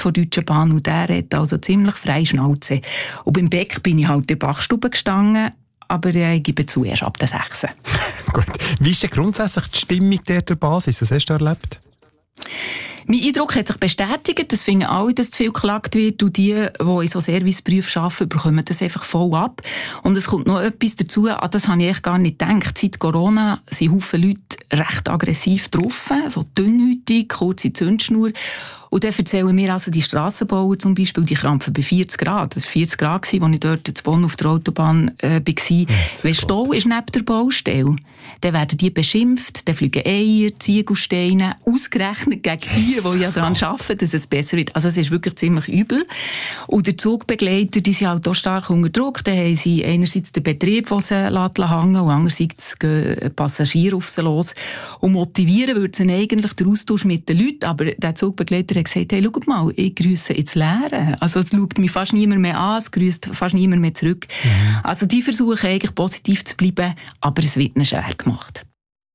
Chef der Deutschen Bahn und der hat also ziemlich frei Schnauze. Und beim Beck bin ich halt in der Bachstube gestanden, aber ich gebe zu, erst ab der 6. Gut. Wie ist denn grundsätzlich die Stimmung der Basis? Was hast du erlebt? Mein Eindruck hat sich bestätigt, das finden alle, dass zu viel geklagt wird und die in so Serviceberufen arbeiten, bekommen das einfach voll ab. Und es kommt noch etwas dazu, das habe ich eigentlich gar nicht gedacht. Seit Corona sind Haufen Leute recht aggressiv drauf, so dünnhäutig, kurze Zündschnur. Und dann erzählen mir also die Strassenbauer zum Beispiel, die krampfen bei 40 Grad. Das war 40 Grad, als ich dort in Bonn auf der Autobahn war. Wenn Stau ist neben der Baustelle, dann werden die beschimpft, dann fliegen Eier, Ziegelsteine, ausgerechnet gegen die ja daran arbeiten, dass es besser wird. Also es ist wirklich ziemlich übel. Und der Zugbegleiter, die sind halt auch stark unter Druck. Dann haben sie einerseits den Betrieb, den sie hängen lassen, und andererseits gehen Passagiere auf sie los. Und motivieren würde sie eigentlich den Austausch mit den Leuten, aber der Zugbegleiter hat gesagt, hey, schaut mal, ich grüsse ins Leere. Also es schaut mich fast niemand mehr an, es grüsst fast niemand mehr zurück. Also die versuchen eigentlich positiv zu bleiben, aber es wird ihnen schwer gemacht.